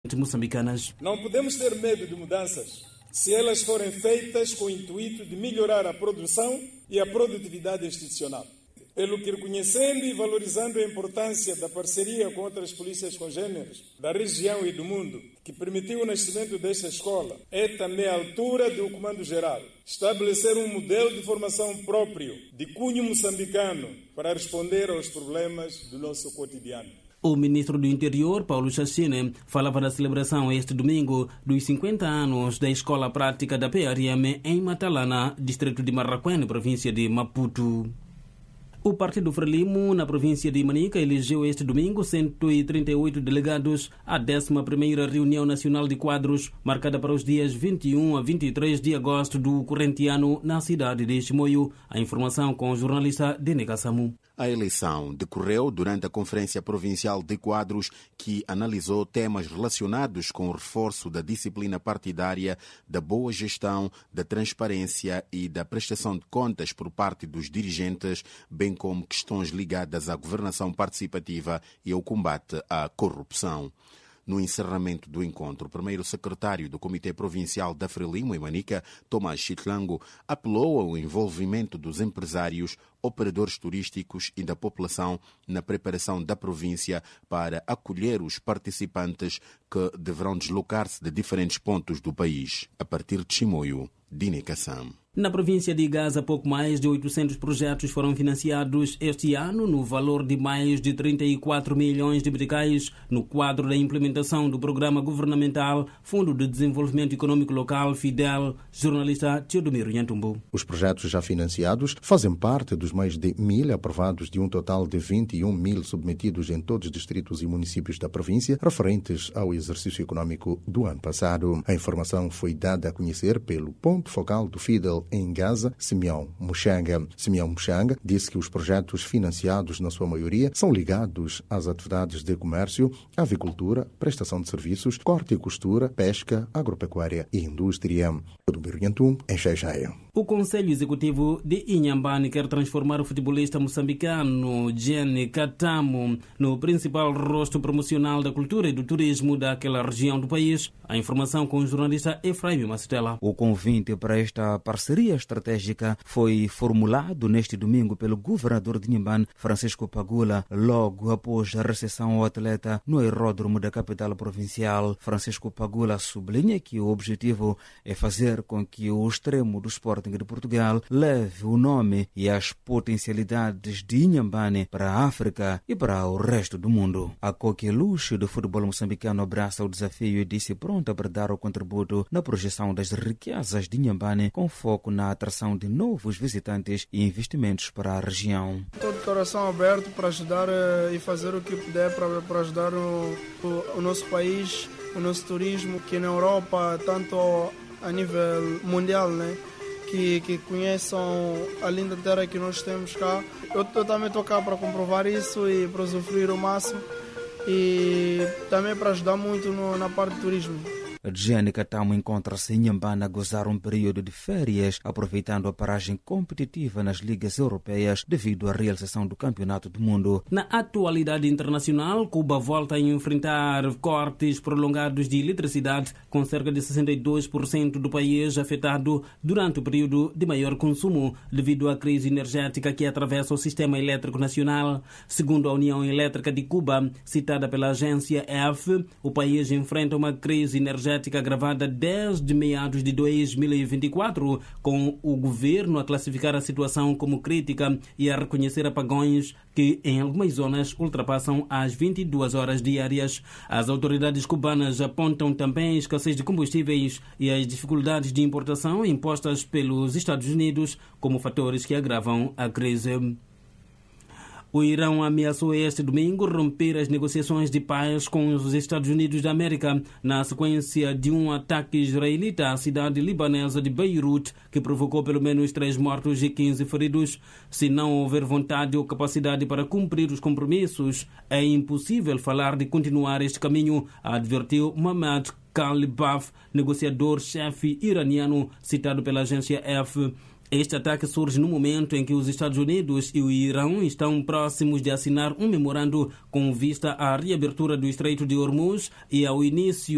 moçambicanas. Não podemos ter medo de mudanças se elas forem feitas com o intuito de melhorar a produção e a produtividade institucional. Pelo que, reconhecendo e valorizando a importância da parceria com outras polícias congêneres da região e do mundo, que permitiu o nascimento desta escola, é também a altura do Comando-Geral estabelecer um modelo de formação próprio, de cunho moçambicano, para responder aos problemas do nosso cotidiano. O ministro do Interior, Paulo Chachine, falava da celebração este domingo dos 50 anos da Escola Prática da PRM em Matalana, distrito de Marraquém, província de Maputo. O Partido Frelimo, na província de Manica, elegeu este domingo 138 delegados à 11ª Reunião Nacional de Quadros, marcada para os dias 21 a 23 de agosto do corrente ano na cidade de Chimoio. A informação com o jornalista Dene Kassamu. A eleição decorreu durante a Conferência Provincial de Quadros, que analisou temas relacionados com o reforço da disciplina partidária, da boa gestão, da transparência e da prestação de contas por parte dos dirigentes, bem como questões ligadas à governação participativa e ao combate à corrupção. No encerramento do encontro, o primeiro secretário do Comitê Provincial da Frelimo, em Manica, Tomás Chitlango, apelou ao envolvimento dos empresários, operadores turísticos e da população na preparação da província para acolher os participantes que deverão deslocar-se de diferentes pontos do país. A partir de Chimoio, Dine Kassam. Na província de Gaza, pouco mais de 800 projetos foram financiados este ano no valor de mais de 34 milhões de meticais no quadro da implementação do programa governamental Fundo de Desenvolvimento Econômico Local, FIDEL. Jornalista Teodomiro Nhantumbo. Os projetos já financiados fazem parte dos mais de 1.000 aprovados de um total de 21.000 submetidos em todos os distritos e municípios da província, referentes ao exercício econômico do ano passado. A informação foi dada a conhecer pelo ponto focal do FIDEL em Gaza, Simeão Muxanga. Simeão Muxanga disse que os projetos financiados, na sua maioria, são ligados às atividades de comércio, avicultura, prestação de serviços, corte e costura, pesca, agropecuária e indústria. Do Birgantum, em Xaixaia. O Conselho Executivo de Inhambane quer transformar o futebolista moçambicano Gianni Catamo no principal rosto promocional da cultura e do turismo daquela região do país. A informação com o jornalista Efraim Mastela. O convite para esta parceria estratégica foi formulado neste domingo pelo governador de Inhambane, Francisco Pagula, logo após a recepção ao atleta no aeródromo da capital provincial. Francisco Pagula sublinha que o objetivo é fazer com que o extremo do Sporting de Portugal leve o nome e as potencialidades de Inhambane para a África e para o resto do mundo. A coqueluche do futebol moçambicano abraça o desafio e disse pronta para dar o contributo na projeção das riquezas de Inhambane, com foco na atração de novos visitantes e investimentos para a região. Estou de coração aberto para ajudar e fazer o que puder para ajudar o nosso país, o nosso turismo, que na Europa, tanto a nível mundial, né? Que conheçam a linda terra que nós temos cá. Eu também estou cá para comprovar isso e para usufruir o máximo e também para ajudar muito na parte do turismo. Gianni Catamo encontra-se em Inhambane a gozar um período de férias, aproveitando a paragem competitiva nas ligas europeias devido à realização do Campeonato do Mundo. Na atualidade internacional, Cuba volta a enfrentar cortes prolongados de eletricidade, com cerca de 62% do país afetado durante o período de maior consumo, devido à crise energética que atravessa o sistema elétrico nacional. Segundo a União Elétrica de Cuba, citada pela agência F, o país enfrenta uma crise energética agravada desde meados de 2024, com o governo a classificar a situação como crítica e a reconhecer apagões que em algumas zonas ultrapassam as 22 horas diárias. As autoridades cubanas apontam também a escassez de combustíveis e as dificuldades de importação impostas pelos Estados Unidos como fatores que agravam a crise. O Irão ameaçou este domingo romper as negociações de paz com os Estados Unidos da América na sequência de um ataque israelita à cidade libanesa de Beirute, que provocou pelo menos 3 mortos e 15 feridos. Se não houver vontade ou capacidade para cumprir os compromissos, é impossível falar de continuar este caminho, advertiu Mohammad Khalibaf, negociador-chefe iraniano citado pela agência F. Este ataque surge no momento em que os Estados Unidos e o Irão estão próximos de assinar um memorando com vista à reabertura do Estreito de Hormuz e ao início